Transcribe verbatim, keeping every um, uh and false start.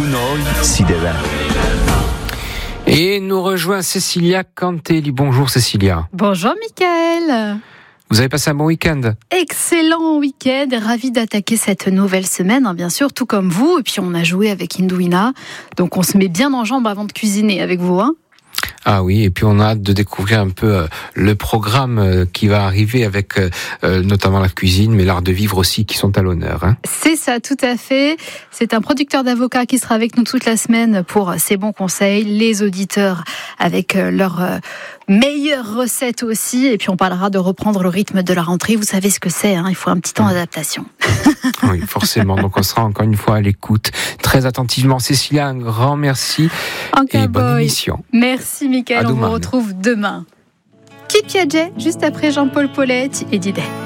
noi si deve. Et nous rejoint Cécilia Cantelli. Bonjour Cécilia. Bonjour Mickaël. Vous avez passé un bon week-end ? Excellent week-end, ravi d'attaquer cette nouvelle semaine, hein, bien sûr, tout comme vous. Et puis on a joué avec Indouina, donc on se met bien en jambes avant de cuisiner avec vous. Hein. Ah oui, et puis on a hâte de découvrir un peu euh, le programme euh, qui va arriver avec euh, euh, notamment la cuisine, mais l'art de vivre aussi qui sont à l'honneur. Hein. C'est ça, tout à fait. C'est un producteur d'avocats qui sera avec nous toute la semaine pour ses bons conseils, les auditeurs avec euh, leurs euh, meilleures recettes aussi, et puis on parlera de reprendre le rythme de la rentrée. Vous savez ce que c'est, hein, il faut un petit temps d'adaptation. Oui, forcément, donc on sera encore une fois à l'écoute très attentivement. Cécilia, un grand merci Encore et bonne boy. émission. Merci Mickaël, on demain. vous retrouve demain. Kid Piaget, juste après Jean-Paul Paulette et Didet.